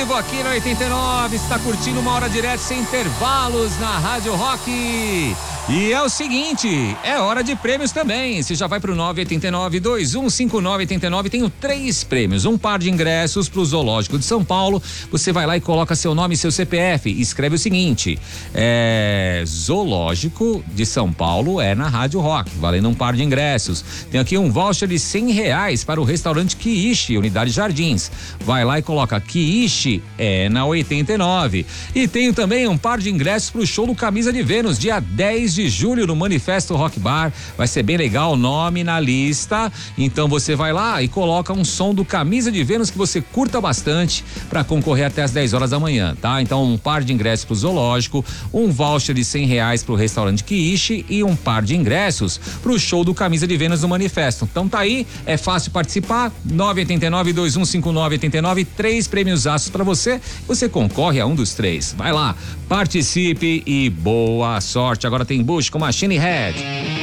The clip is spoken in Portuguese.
vivo aqui na 89, está curtindo uma hora direto sem intervalos na Rádio Rock. E é o seguinte, é hora de prêmios também. Você já vai pro 989-215989. Tenho 3 prêmios, um par de ingressos pro Zoológico de São Paulo. Você vai lá e coloca seu nome e seu CPF. Escreve o seguinte: Zoológico de São Paulo é na Rádio Rock, valendo um par de ingressos. Tem aqui um voucher de R$100 para o restaurante Kiishi, Unidade Jardins. Vai lá e coloca Kiishi é na 89. E tenho também um par de ingressos pro show do Camisa de Vênus, dia 10 de julho no Manifesto Rock Bar. Vai ser bem legal, nome na lista. Então você vai lá e coloca um som do Camisa de Vênus que você curta bastante para concorrer até as 10 horas da manhã, tá? Então um par de ingressos pro Zoológico, um voucher de R$100 pro restaurante Kiishi e um par de ingressos pro show do Camisa de Vênus no Manifesto. Então tá aí, é fácil participar. 989-215989, 3 prêmios aços para você. Você concorre a um dos 3. Vai lá, participe e boa sorte. Agora tem Bush com Machine Head.